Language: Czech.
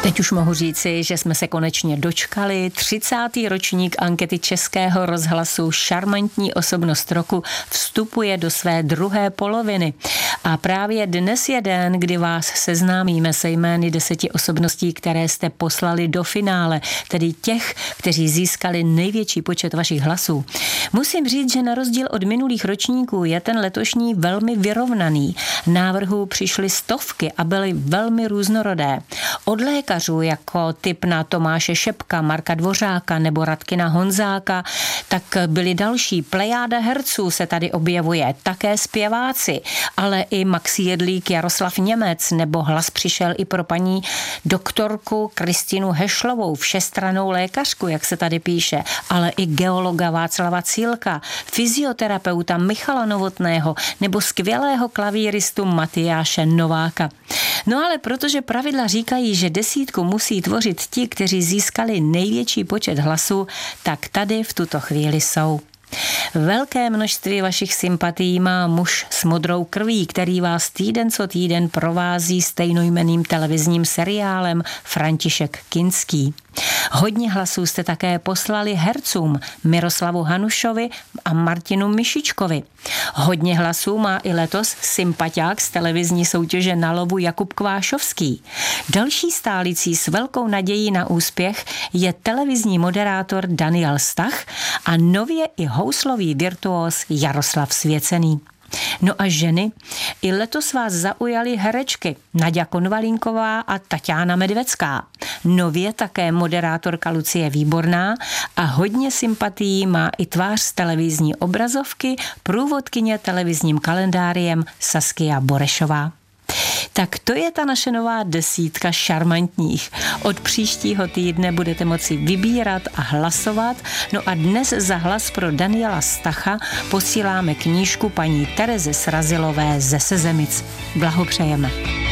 Teď už mohu říci, že jsme se konečně dočkali. 30. ročník ankety Českého rozhlasu Šarmantní osobnost roku vstupuje do své druhé poloviny. A právě dnes je den, kdy vás seznámíme se jmény 10 osobností, které jste poslali do finále, tedy těch, kteří získali největší počet vašich hlasů. Musím říct, že na rozdíl od minulých ročníků je ten letošní velmi vyrovnaný. Návrhů přišly stovky a byly velmi různorodé. Od lékařů jako typ na Tomáše Šepka, Marka Dvořáka nebo Radkina Honzáka, tak byli další. Plejáda herců se tady objevuje, také zpěváci, ale i Maxi Jedlík, Jaroslav Němec, nebo hlas přišel i pro paní doktorku Kristinu Hešlovou, všestrannou lékařku, jak se tady píše, ale i geologa Václava Cílka, fyzioterapeuta Michala Novotného nebo skvělého klavíristu Matyáše Nováka. No ale protože pravidla říkají, že desítku musí tvořit ti, kteří získali největší počet hlasů, tak tady v tuto chvíli jsou. Velké množství vašich sympatií má muž s modrou krví, který vás týden co týden provází stejnojmenným televizním seriálem František Kinský. Hodně hlasů jste také poslali hercům Miroslavu Hanušovi a Martinu Mišičkovi. Hodně hlasů má i letos sympatiák z televizní soutěže Na lovu Jakub Kvášovský. Další stálicí s velkou nadějí na úspěch je televizní moderátor Daniel Stach a nově i houslový virtuóz Jaroslav Svěcený. No a ženy? I letos vás zaujaly herečky Naďa Konvalinková a Taťána Medvecká. Nově také moderátorka Lucie Výborná a hodně sympatií má i tvář z televizní obrazovky, průvodkyně televizním kalendáriem Saskia Borešová. Tak to je ta naše nová desítka šarmantních. Od příštího týdne budete moci vybírat a hlasovat. No a dnes za hlas pro Daniela Stacha posíláme knížku paní Terezy Srazilové ze Sezemic. Blahopřejeme.